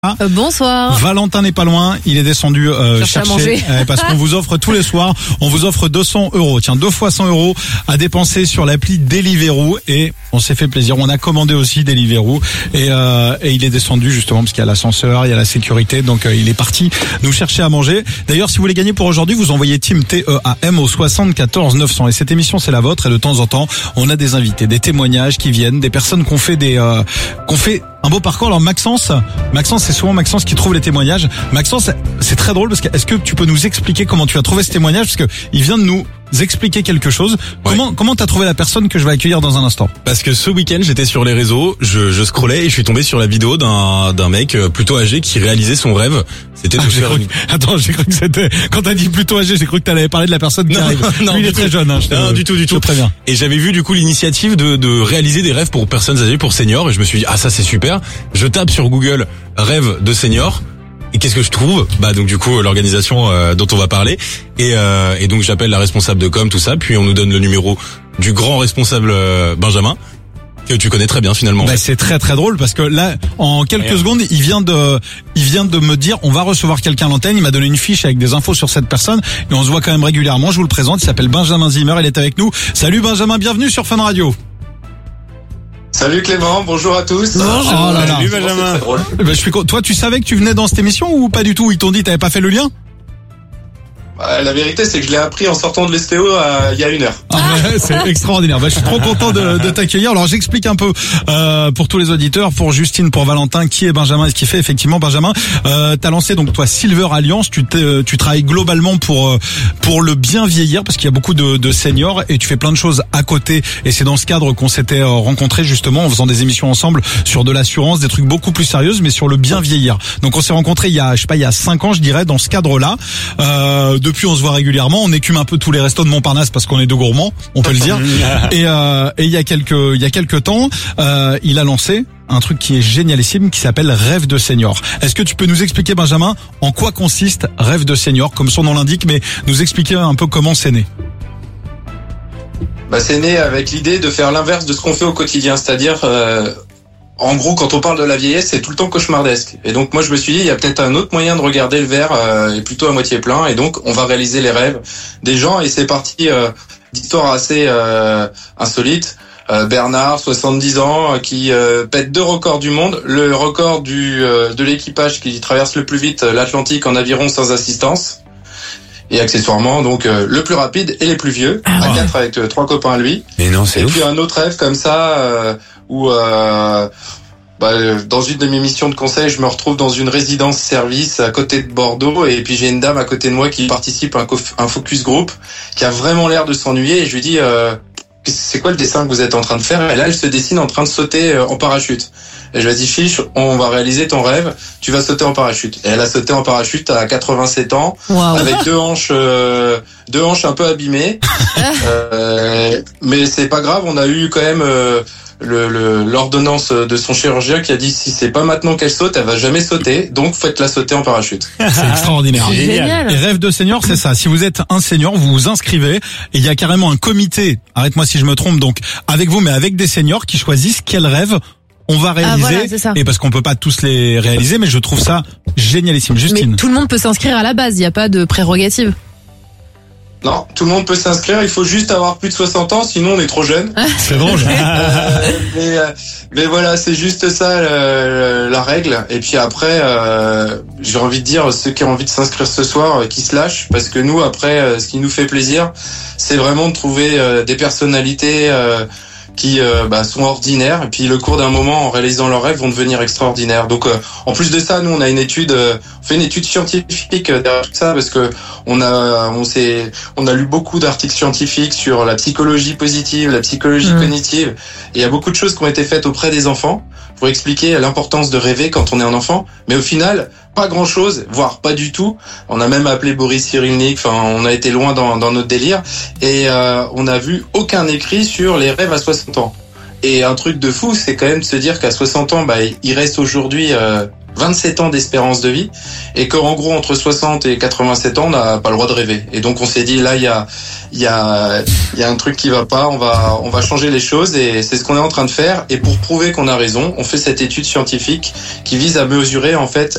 Bonsoir. Valentin n'est pas loin, il est descendu chercher parce qu'on vous offre tous les soirs, on vous offre 200 €. Tiens, 2 fois 100 € à dépenser sur l'appli Deliveroo et on s'est fait plaisir. On a commandé aussi Deliveroo et il est descendu justement parce qu'il y a l'ascenseur, il y a la sécurité, donc il est parti nous chercher à manger. D'ailleurs, si vous voulez gagner pour aujourd'hui, vous envoyez Team TEAM au 74 900 et cette émission c'est la vôtre et de temps en temps on a des invités, des témoignages qui viennent, des personnes qui ont fait un beau parcours. Alors Maxence, c'est souvent Maxence qui trouve les témoignages. Maxence, c'est très drôle parce que est-ce que tu peux nous expliquer comment tu as trouvé ce témoignage, parce que il vient de nous expliquer quelque chose. Ouais. Comment t'as trouvé la personne que je vais accueillir dans un instant? Parce que ce week-end j'étais sur les réseaux, je scrollais et je suis tombé sur la vidéo d'un mec plutôt âgé qui réalisait son rêve. C'était de faire Attends, j'ai cru que c'était quand t'as dit plutôt âgé, j'ai cru que t'allais parler de la personne qui arrive. Non, lui il est très jeune. Non, du tout. Très bien. Et j'avais vu du coup l'initiative de réaliser des rêves pour personnes âgées, pour seniors, et je me suis dit ça c'est super. Je tape sur Google rêve de senior. Et qu'est-ce que je trouve? Donc du coup l'organisation dont on va parler et donc j'appelle la responsable de com, tout ça, puis on nous donne le numéro du grand responsable Benjamin que tu connais très bien finalement. C'est très très drôle parce que là en quelques secondes il vient de me dire on va recevoir quelqu'un à l'antenne. Il m'a donné une fiche avec des infos sur cette personne et on se voit quand même régulièrement. Je vous le présente, il s'appelle Benjamin Zimmer, il est avec nous. Salut Benjamin, bienvenue sur Fun Radio. Salut Clément, bonjour à tous. Bonjour. Oh là là. Salut Benjamin. Toi, tu savais que tu venais dans cette émission ou pas du tout? Ils t'ont dit, t'avais pas fait le lien? La vérité, c'est que je l'ai appris en sortant de l'STO il y a 1 heure. C'est extraordinaire. Je suis trop content de t'accueillir. Alors j'explique un peu pour tous les auditeurs, pour Justine, pour Valentin, qui est Benjamin et ce qu'il fait. Effectivement, Benjamin, t'as lancé donc toi Silver Alliance. Tu travailles globalement pour le bien vieillir parce qu'il y a beaucoup de seniors et tu fais plein de choses à côté. Et c'est dans ce cadre qu'on s'était rencontrés justement en faisant des émissions ensemble sur de l'assurance, des trucs beaucoup plus sérieuses, mais sur le bien vieillir. Donc on s'est rencontrés il y a 5 ans, je dirais, dans ce cadre-là. Depuis, on se voit régulièrement. On écume un peu tous les restos de Montparnasse parce qu'on est deux gourmands, on peut le dire. Et il y a quelques temps, il a lancé un truc qui est génialissime qui s'appelle Rêve de Senior. Est-ce que tu peux nous expliquer, Benjamin, en quoi consiste Rêve de Senior, comme son nom l'indique, mais nous expliquer un peu comment c'est né? C'est né avec l'idée de faire l'inverse de ce qu'on fait au quotidien, c'est-à-dire en gros, quand on parle de la vieillesse, c'est tout le temps cauchemardesque. Et donc moi je me suis dit, il y a peut-être un autre moyen de regarder le verre est plutôt à moitié plein. Et donc on va réaliser les rêves des gens. Et c'est parti d'histoires assez insolites. Bernard, 70 ans, qui pète 2 records du monde. Le record de l'équipage qui traverse le plus vite l'Atlantique en aviron sans assistance. Et accessoirement, donc le plus rapide et les plus vieux, à 4 avec 3 copains à lui. Mais non, c'est et ouf. Puis un autre rêve comme ça où dans une de mes missions de conseil, je me retrouve dans une résidence-service à côté de Bordeaux et puis j'ai une dame à côté de moi qui participe à un focus group qui a vraiment l'air de s'ennuyer et je lui dis c'est quoi le dessin que vous êtes en train de faire? Et là, elle se dessine en train de sauter en parachute. Et je lui ai dit, fiche, on va réaliser ton rêve, tu vas sauter en parachute. Et elle a sauté en parachute à 87 ans, wow. Avec deux hanches un peu abîmées. Mais c'est pas grave, on a eu quand même l'ordonnance de son chirurgien qui a dit si c'est pas maintenant qu'elle saute, elle va jamais sauter, donc faites-la sauter en parachute. C'est extraordinaire. C'est génial. Et Rêve de Senior, c'est ça. Si vous êtes un senior, vous vous inscrivez et il y a carrément un comité, arrête-moi si je me trompe, donc avec vous, mais avec des seniors qui choisissent quel rêve on va réaliser. Voilà, et parce qu'on peut pas tous les réaliser, mais je trouve ça génialissime. Justine. Mais tout le monde peut s'inscrire à la base, il n'y a pas de prérogative. Non, tout le monde peut s'inscrire, il faut juste avoir plus de 60 ans, sinon on est trop jeune. C'est drôle. Mais voilà, c'est juste ça la règle. Et puis après, j'ai envie de dire, ceux qui ont envie de s'inscrire ce soir, qui se lâchent, parce que nous, après, ce qui nous fait plaisir, c'est vraiment de trouver des personnalités qui sont ordinaires, et puis le cours d'un moment, en réalisant leurs rêves, vont devenir extraordinaires. Donc en plus de ça, nous on a une étude, on fait une étude scientifique derrière tout ça, parce que on a lu beaucoup d'articles scientifiques sur la psychologie positive, la psychologie cognitive, et il y a beaucoup de choses qui ont été faites auprès des enfants pour expliquer l'importance de rêver quand on est un enfant, mais au final, pas grand chose, voire pas du tout. On a même appelé Boris Cyrulnik, on a été loin dans notre délire, et on n'a vu aucun écrit sur les rêves à 60 ans. Et un truc de fou, c'est quand même de se dire qu'à 60 ans, il reste aujourd'hui 27 ans d'espérance de vie, et qu'en gros entre 60 et 87 ans on n'a pas le droit de rêver. Et donc on s'est dit là il y a un truc qui va pas, on va changer les choses, et c'est ce qu'on est en train de faire. Et pour prouver qu'on a raison, on fait cette étude scientifique qui vise à mesurer en fait